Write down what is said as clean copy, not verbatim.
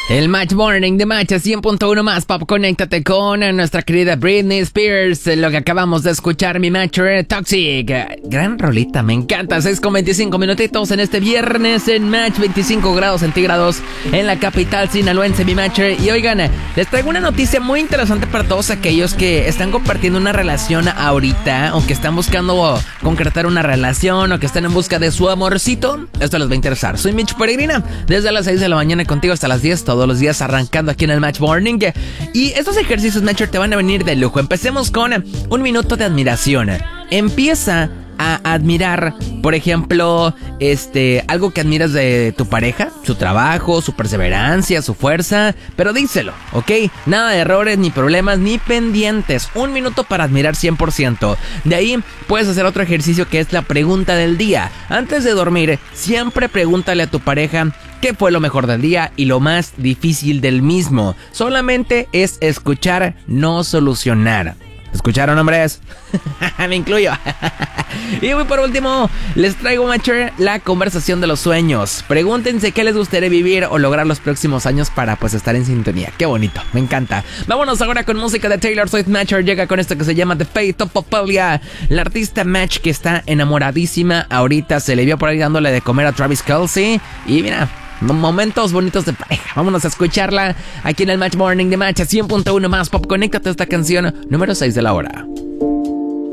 El Match Morning de Match 100.1 más Pop. Conéctate con nuestra querida Britney Spears. Lo que acabamos de escuchar, mi Matcher Toxic. Gran rolita, me encanta. 6:25 minutitos en este viernes en Match. 25 grados centígrados en la capital sinaloense, mi Matcher. Y oigan, les traigo una noticia muy interesante para todos aquellos que están compartiendo una relación ahorita, o que están buscando concretar una relación, o que están en busca de su amorcito. Esto les va a interesar. Soy Mitch Peregrina, desde las 6 de la mañana contigo hasta las 10, todos los días arrancando aquí en el Match Morning. Y estos ejercicios, Matcher, te van a venir de lujo. Empecemos con un minuto de admiración. Empieza a admirar, por ejemplo, algo que admiras de tu pareja, su trabajo, su perseverancia, su fuerza, pero díselo, ¿ok? Nada de errores, ni problemas, ni pendientes. Un minuto para admirar 100%. De ahí puedes hacer otro ejercicio que es la pregunta del día. Antes de dormir, siempre pregúntale a tu pareja qué fue lo mejor del día y lo más difícil del mismo. Solamente es escuchar, no solucionar. ¿Escucharon, hombres? Me incluyo. Y por último, les traigo, Matcher, la conversación de los sueños. Pregúntense qué les gustaría vivir o lograr los próximos años para pues estar en sintonía. Qué bonito, me encanta. Vámonos ahora con música de Taylor Swift. Matcher llega con esto que se llama The Fate of Ophelia. La artista Match que está enamoradísima ahorita, se le vio por ahí dándole de comer a Travis Kelce. Y mira, momentos bonitos de pareja. Vámonos a escucharla aquí en el Match Morning de Match 100.1 más Pop. Conéctate a esta canción número 6 de la hora.